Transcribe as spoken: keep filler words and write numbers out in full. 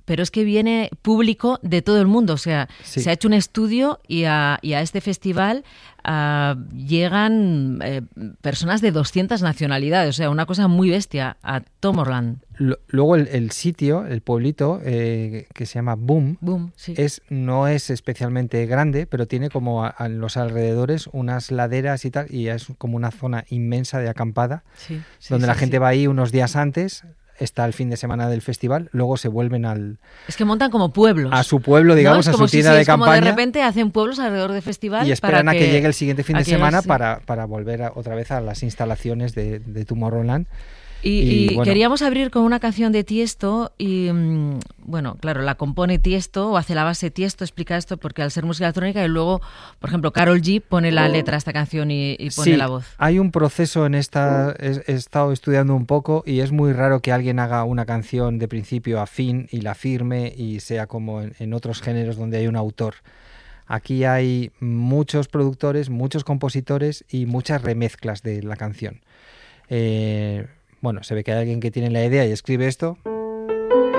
pero es que viene público de todo el mundo. O sea, sí. se ha hecho un estudio y a, y a este festival uh, llegan eh, personas de doscientas nacionalidades. O sea, una cosa muy bestia a Tomorrowland. Luego el, el sitio, el pueblito, eh, que se llama Boom, Boom sí. es, no es especialmente grande, pero tiene como a, a los alrededores unas laderas y tal, y es como una zona inmensa de acampada, sí, sí, donde sí, la gente sí. va ahí unos días antes, está el fin de semana del festival, luego se vuelven al... Es que montan como pueblos. A su pueblo, digamos, ¿no? a su si, tienda sí, de es como campaña. de repente hacen pueblos alrededor del festival. Y esperan para a que, que llegue el siguiente fin de semana ellos, para, para volver a, otra vez a las instalaciones de, de Tomorrowland. Y, y, y bueno. queríamos abrir con una canción de Tiesto y, bueno, claro, la compone Tiesto o hace la base Tiesto, explica esto porque al ser música electrónica y luego, por ejemplo, Karol G pone la letra a esta canción y, y pone sí, la voz. Hay un proceso en esta, he, he estado estudiando un poco y es muy raro que alguien haga una canción de principio a fin y la firme y sea como en, en otros géneros donde hay un autor. Aquí hay muchos productores, muchos compositores y muchas remezclas de la canción. Eh... Bueno, se ve que hay alguien que tiene la idea y escribe esto.